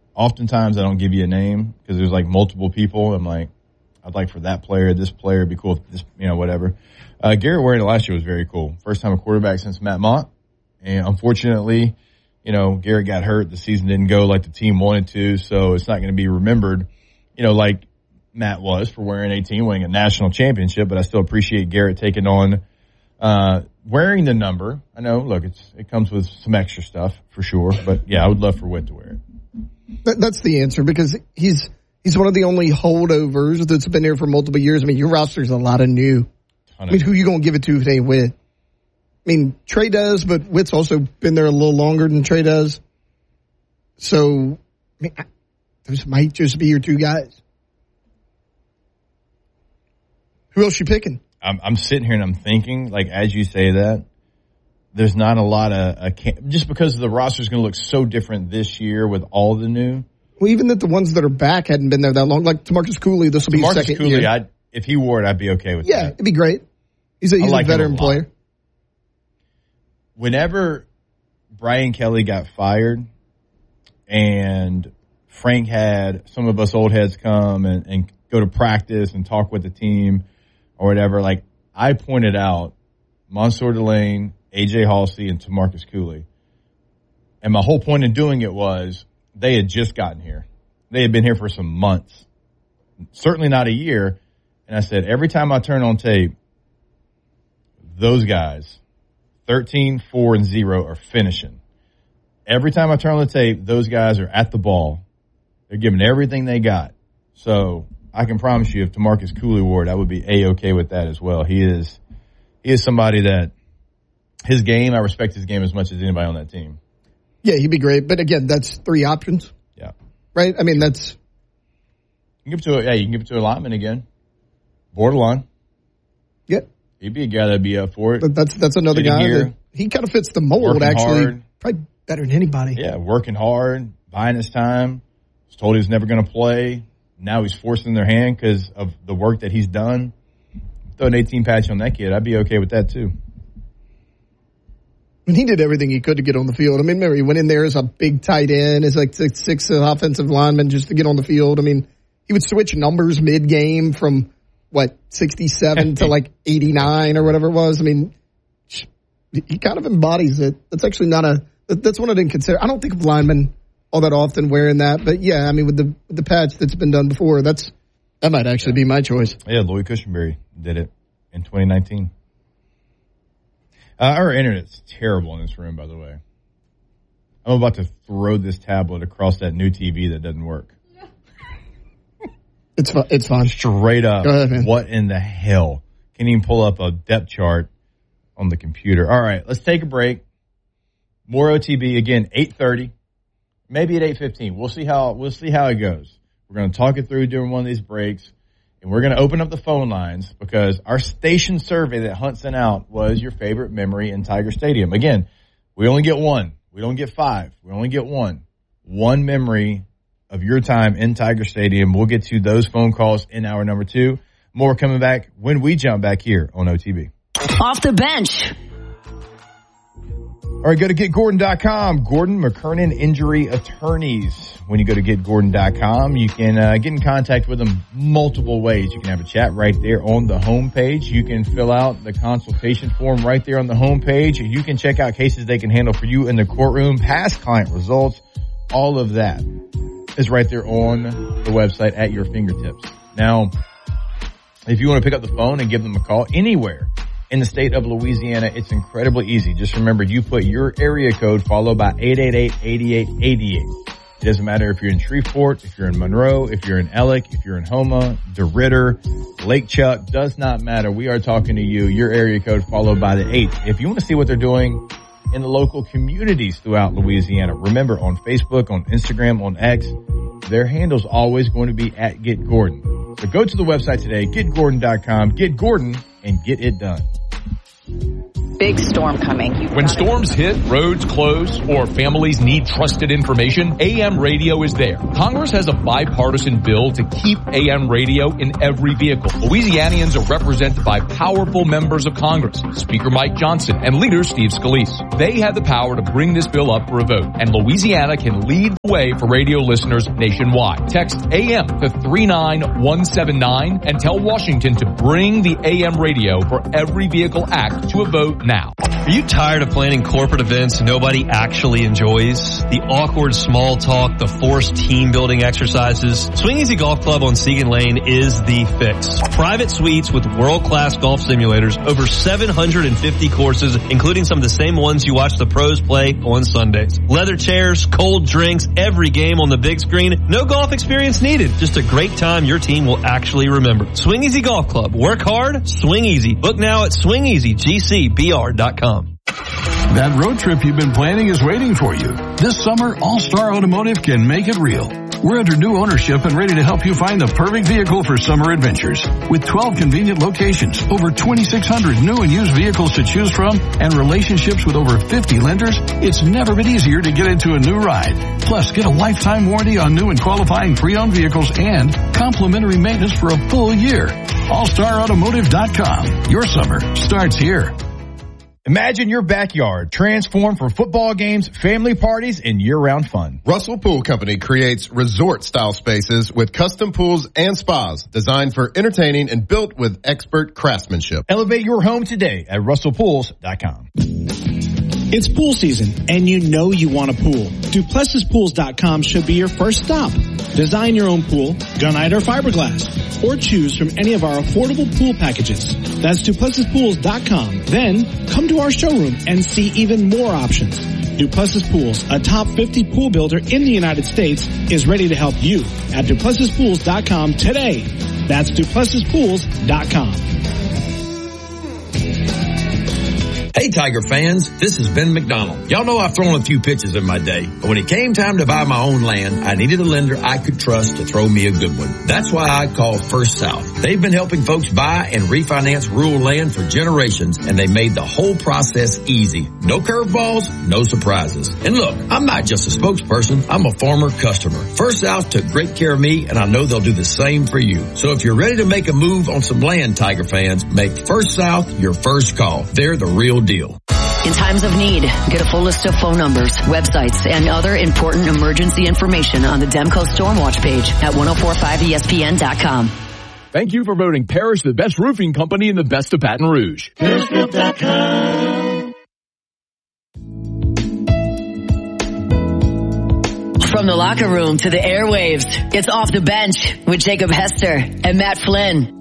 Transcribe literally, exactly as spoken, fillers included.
oftentimes I don't give you a name because there's like multiple people. I'm like, I'd like for that player, this player, it'd be cool if this, you know, whatever. Uh, Garrett wearing it last year was very cool. First time a quarterback since Matt Mont. And unfortunately, you know, Garrett got hurt. The season didn't go like the team wanted to, so it's not going to be remembered, you know, like Matt was for wearing eighteen, winning a national championship. But I still appreciate Garrett taking on, uh, wearing the number. I know, look, it's, it comes with some extra stuff for sure. But yeah, I would love for Witt to wear it. That, that's the answer because he's, he's one of the only holdovers that's been here for multiple years. I mean, your roster's a lot of new. I mean, who you going to give it to if it ain't Witt? I mean, Trey does, but Witt's also been there a little longer than Trey does. So, I mean, those might just be your two guys. Who else you picking? I'm, I'm sitting here and I'm thinking, like, as you say that, there's not a lot of, uh, just because the roster's going to look so different this year with all the new. Well, even that the ones that are back hadn't been there that long. Like, Tamarcus Cooley, this will be his second Cooley, year. I'd, if he wore it, I'd be okay with yeah, that. Yeah, it'd be great. He's a, he's like a veteran a player. Whenever Brian Kelly got fired and Frank had some of us old heads come and, and go to practice and talk with the team or whatever, like I pointed out Mansour Delane, A J Halsey, and Tamarcus Cooley. And my whole point in doing it was they had just gotten here. They had been here for some months, certainly not a year. And I said, every time I turn on tape, those guys, thirteen, four, and zero, are finishing. Every time I turn on the tape, those guys are at the ball. They're giving everything they got. So I can promise you if Tamarcus Cooley wore it, I would be A-okay with that as well. He is he is somebody that his game, I respect his game as much as anybody on that team. Yeah, he'd be great. But again, that's three options. Yeah. Right? I mean, that's... You can give it to a, yeah, you can give it to a lineman again. Borderline. Yeah. He'd be a guy that'd be up for it. But that's that's another Getting guy here, that he kind of fits the mold, actually. Hard. Probably better than anybody. Yeah, working hard, buying his time. Was told he was never going to play. Now he's forcing their hand because of the work that he's done. Throw an eighteen patch on that kid. I'd be okay with that, too. And he did everything he could to get on the field. I mean, remember, he went in there as a big tight end, as like six, six offensive lineman just to get on the field. I mean, he would switch numbers mid-game from, what, sixty-seven to like eighty-nine or whatever it was. I mean, he kind of embodies it. That's actually not a, that's one I didn't consider. I don't think of linemen all that often wearing that. But, yeah, I mean, with the with the patch that's been done before, that's that might actually be my choice. Yeah, Lloyd Cushenberry did it in twenty nineteen. Uh, our internet's terrible in this room, by the way. I'm about to throw this tablet across that new T V that doesn't work. It's fun. It's fun. Straight up. Go ahead, man. What in the hell? Can't even pull up a depth chart on the computer. All right, let's take a break. More O T B again, eight thirty, maybe at eight fifteen. We'll see how we'll see how it goes. We're going to talk it through during one of these breaks, and we're going to open up the phone lines because our station survey that Hunt sent out was your favorite memory in Tiger Stadium. Again, we only get one. We don't get five. We only get one. One memory of your time in Tiger Stadium. We'll get to those phone calls in hour number two. More coming back when we jump back here on O T B. Off the bench. All right, go to get gordon dot com. Gordon McKernan Injury Attorneys. When you go to get gordon dot com, you can uh, get in contact with them multiple ways. You can have a chat right there on the homepage. You can fill out the consultation form right there on the homepage. You can check out cases they can handle for you in the courtroom, past client results, all of that is right there on the website at your fingertips. Now, if you want to pick up the phone and give them a call anywhere in the state of Louisiana, it's incredibly easy. Just remember, you put your area code followed by eight eight eight, eight eight eight eight. It doesn't matter if you're in Shreveport, if you're in Monroe, if you're in Ellick, if you're in Houma, DeRidder, Lake Chuck, does not matter. We are talking to you. Your area code followed by the eight. If you want to see what they're doing in the local communities throughout Louisiana, remember on Facebook, on Instagram, on X, their handle's always going to be at Get Gordon. So go to the website today, get gordon dot com, get Gordon, and get it done. big storm coming. You've when storms hit, roads close, or families need trusted information, A M radio is there. Congress has a bipartisan bill to keep A M radio in every vehicle. Louisianians are represented by powerful members of Congress, Speaker Mike Johnson and Leader Steve Scalise. They have the power to bring this bill up for a vote, and Louisiana can lead the way for radio listeners nationwide. Text A M to three nine one seven nine and tell Washington to bring the A M radio for every vehicle act to a vote now. Are you tired of planning corporate events nobody actually enjoys? The awkward small talk, the forced team building exercises? Swing Easy Golf Club on Segan Lane is the fix. Private suites with world-class golf simulators, over seven hundred fifty courses, including some of the same ones you watch the pros play on Sundays. Leather chairs, cold drinks, every game on the big screen. No golf experience needed. Just a great time your team will actually remember. Swing Easy Golf Club. Work hard, swing easy. Book now at swing easy g c b r dot com. That road trip you've been planning is waiting for you. This summer, All-Star Automotive can make it real. We're under new ownership and ready to help you find the perfect vehicle for summer adventures. With twelve convenient locations, over twenty-six hundred new and used vehicles to choose from, and relationships with over fifty lenders, it's never been easier to get into a new ride. Plus, get a lifetime warranty on new and qualifying pre-owned vehicles and complimentary maintenance for a full year. all star automotive dot com. Your summer starts here. Imagine your backyard transformed for football games, family parties, and year-round fun. Russell Pool Company creates resort-style spaces with custom pools and spas designed for entertaining and built with expert craftsmanship. Elevate your home today at russell pools dot com. It's pool season, and you know you want a pool. Duplessis Pools dot com should be your first stop. Design your own pool, gunite or fiberglass, or choose from any of our affordable pool packages. That's Duplessis Pools dot com. Then, come to our showroom and see even more options. Duplessis Pools, a top fifty pool builder in the United States, is ready to help you at Duplessis Pools dot com today. That's Duplessis Pools dot com. Hey Tiger fans, this is Ben McDonald. Y'all know I've thrown a few pitches in my day, but when it came time to buy my own land, I needed a lender I could trust to throw me a good one. That's why I called First South. They've been helping folks buy and refinance rural land for generations, and they made the whole process easy. No curveballs, no surprises. And look, I'm not just a spokesperson, I'm a former customer. First South took great care of me, and I know they'll do the same for you. So if you're ready to make a move on some land, Tiger fans, make First South your first call. They're the real deal. In times of need, get a full list of phone numbers, websites, and other important emergency information on the Demco Stormwatch page at ten forty-five E S P N dot com. Thank you for voting Parrish the best roofing company in the best of Baton Rouge. Parrish Group dot com. From the locker room to the airwaves, it's Off the Bench with Jacob Hester and Matt Flynn.